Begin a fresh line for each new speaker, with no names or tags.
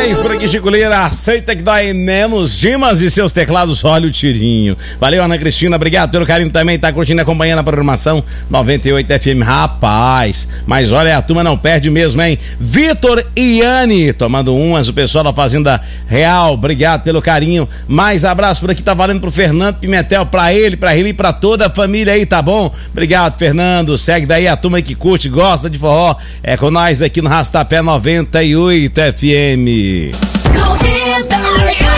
Parabéns por aqui, Chicoleira. Aceita que dói menos. Dimas e seus teclados, olha o tirinho. Valeu, Ana Cristina. Obrigado pelo carinho também. Tá curtindo e acompanhando a programação 98 FM. Rapaz, mas olha, a turma não perde mesmo, hein? Vitor e Yane tomando umas. O pessoal da Fazenda Real. Obrigado pelo carinho. Mais abraço por aqui. Tá valendo pro Fernando Pimentel, pra ele e pra toda a família aí, tá bom? Obrigado, Fernando. Segue daí a turma que curte, gosta de forró. É com nós aqui no Rastapé 98 FM.
98